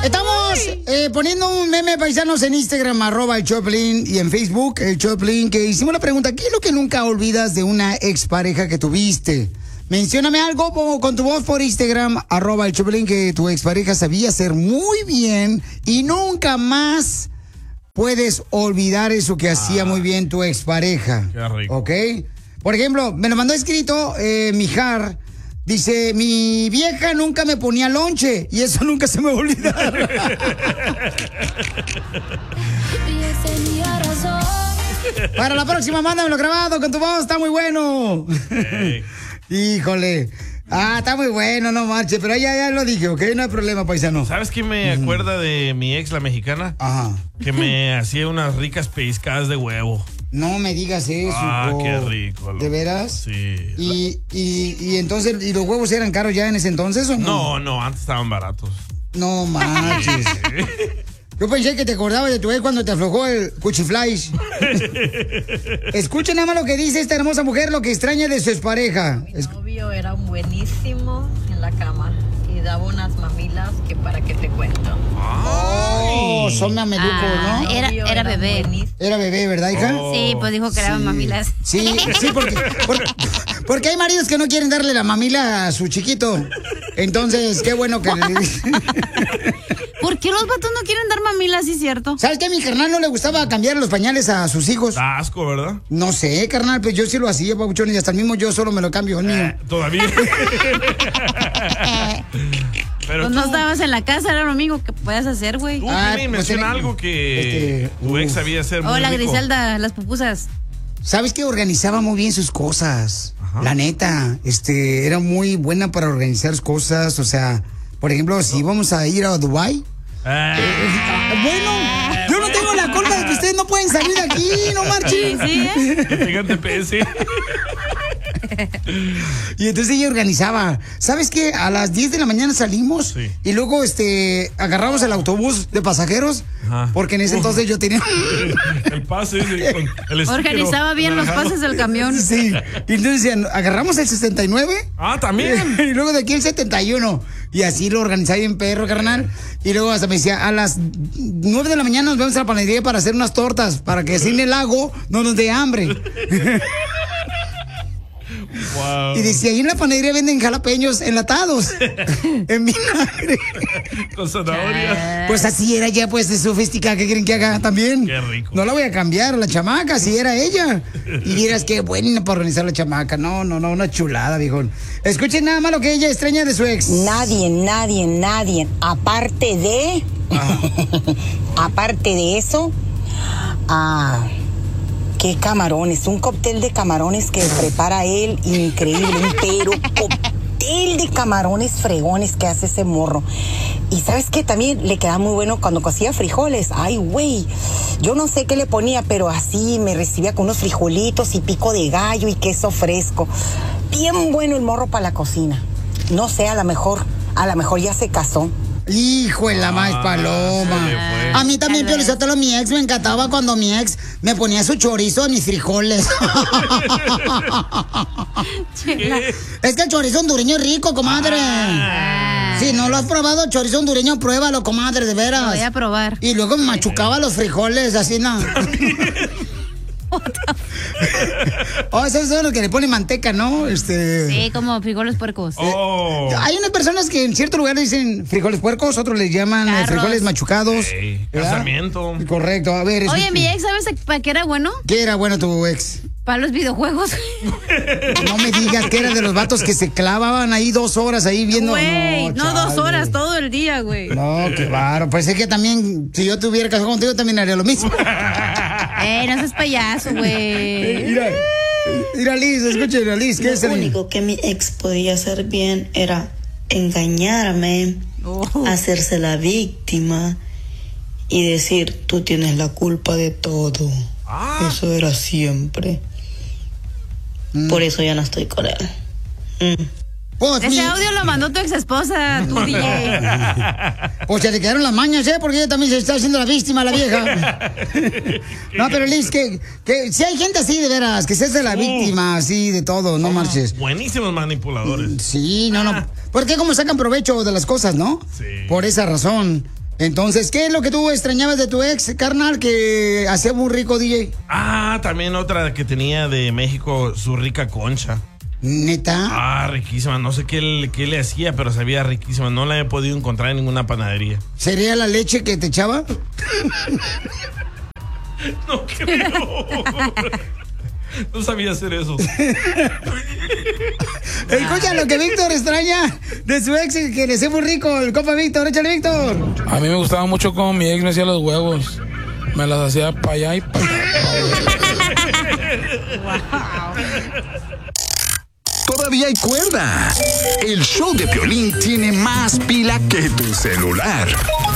Estamos poniendo un meme, paisanos, en Instagram, @el_Choplin, y en Facebook, el Choplin, que hicimos la pregunta: ¿qué es lo que nunca olvidas de una expareja que tuviste? Mencióname algo con tu voz por Instagram, @el Choplin, que tu expareja sabía hacer muy bien y nunca más puedes olvidar eso que hacía muy bien tu expareja. Qué rico. ¿Ok? Por ejemplo, me lo mandó escrito Mijar. Dice, mi vieja nunca me ponía lonche y eso nunca se me va a olvidar. Para la próxima, mándamelo grabado con tu voz, está muy bueno. Hey. Híjole. Está muy bueno, no marche, pero ya lo dije, ¿ok? No hay problema, paisano. ¿Sabes qué me acuerda de mi ex, la mexicana? Ajá. Que me hacía unas ricas pellizcadas de huevo. No me digas eso. Qué rico. ¿De veras? Sí. Y entonces, ¿y los huevos eran caros ya en ese entonces o no? No, antes estaban baratos. No manches. Yo pensé que te acordabas de tu ex cuando te aflojó el cuchiflash. Escuchen nada más lo que dice esta hermosa mujer, lo que extraña de su expareja. Mi novio era buenísimo en la cama y daba unas mamilas que para qué te cuento. Son mamelucos, ¿no? Era bebé. Buenísimo. Era bebé, ¿verdad, hija? Sí, pues dijo que eran mamilas. Sí, porque hay maridos que no quieren darle la mamila a su chiquito. Entonces, qué bueno que... ¿Por qué los vatos no quieren dar mamilas, sí, cierto? ¿Sabes qué? A mi carnal no le gustaba cambiar los pañales a sus hijos. Da asco, ¿verdad? No sé, carnal, pues yo sí lo hacía, papuchón, y hasta el mismo yo solo me lo cambio el mío. Todavía. Pero pues no estabas en la casa, era lo mismo que puedas hacer, güey. Tú, Tini, menciona algo que tu ex sabía hacer muy Hola, rico. Griselda, las pupusas. ¿Sabes que organizaba muy bien sus cosas? Ajá. La neta, era muy buena para organizar sus cosas, o sea, por ejemplo, si íbamos a ir a Dubái. Bueno, yo no tengo la culpa de que ustedes no pueden salir de aquí, no marchen. Sí, que tengan TPS. Y entonces ella organizaba. ¿Sabes qué? A las 10 de la mañana salimos y luego agarramos el autobús de pasajeros. Ajá. Porque en ese entonces yo tenía el pase con el organizaba bien los pases del camión. Sí. Y entonces decían, agarramos el 69. También. Y luego de aquí el 71. Y así lo organizaba bien perro, carnal. Y luego hasta me decía, a las 9 de la mañana nos vamos a la panadería para hacer unas tortas, para que sin el lago no nos dé hambre. Wow. Y decía, ahí en la panadería venden jalapeños enlatados en vinagre con zanahoria. Pues así era ya, pues, de sofisticada. ¿Qué quieren que haga también? Qué rico. No la voy a cambiar, la chamaca, si era ella. Y dirás, qué buena para organizar la chamaca. No, una chulada, viejón. Escuchen nada más lo que ella extraña de su ex. Nadie. Aparte de... aparte de eso... ¿Qué camarones? Un cóctel de camarones que prepara él, increíble, pero cóctel de camarones fregones que hace ese morro. Y ¿sabes qué? También le queda muy bueno cuando cocía frijoles. Ay, güey, yo no sé qué le ponía, pero así me recibía con unos frijolitos y pico de gallo y queso fresco. Bien bueno el morro para la cocina. No sé, a lo mejor ya se casó. Hijo de la más paloma. A mí también, Pio Lizotelo, mi ex me encantaba cuando mi ex me ponía su chorizo en mis frijoles. Es que el chorizo hondureño es rico, comadre. Si no lo has probado, chorizo hondureño, pruébalo, comadre, de veras. Lo voy a probar. Y luego me machucaba los frijoles, así, ¿no? Esos son los que le ponen manteca, ¿no? Sí, como frijoles puercos. Hay unas personas que en cierto lugar dicen frijoles puercos, otros les llaman frijoles machucados. Casamiento. Correcto, a ver. Oye, mi ex, ¿sabes para qué era bueno? ¿Qué era bueno tu ex? Para los videojuegos. No me digas que era de los vatos que se clavaban ahí 2 horas ahí viendo. Güey, no 2 horas, todo el día, güey. No, qué bárbaro. Pues es que también, si yo tuviera casado contigo, también haría lo mismo. No seas payaso, güey. Mira, Liz, escuchen, Liz, ¿qué es? Lo único que mi ex podía hacer bien era engañarme, hacerse la víctima y decir, tú tienes la culpa de todo. Eso era siempre. Por eso ya no estoy con él. Pues ese audio lo mandó tu ex esposa, tu DJ. Pues se le quedaron las mañas, porque ella también se está haciendo la víctima, la vieja. No, pero Liz, que si hay gente así de veras, que se hace la víctima, así de todo, no marches. Buenísimos manipuladores. Sí, no. ¿Por qué? ¿Cómo sacan provecho de las cosas, no? Sí. Por esa razón. Entonces, ¿qué es lo que tú extrañabas de tu ex, carnal, que hacía muy rico, DJ? También otra que tenía de México, su rica concha. ¿Neta? Riquísima. No sé qué le hacía, pero sabía riquísima. No la he podido encontrar en ninguna panadería. ¿Sería la leche que te echaba? No creo. No sabía hacer eso. Escucha lo que Víctor extraña de su ex, que le hacía muy rico. El compa Víctor, échale, Víctor. A mí me gustaba mucho cómo mi ex me hacía los huevos. Me las hacía para allá y para allá. Todavía hay cuerda. El show de Piolín tiene más pila que tu celular.